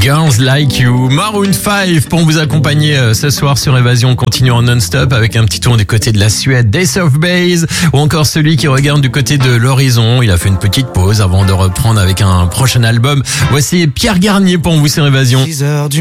Girls Like You, Maroon 5 pour vous accompagner ce soir sur Évasion. On continue en non-stop avec un petit tour du côté de la Suède, Days of Base, ou encore celui qui regarde du côté de l'horizon. Il a fait une petite pause avant de reprendre avec un prochain album. Voici Pierre Garnier pour vous sur Évasion.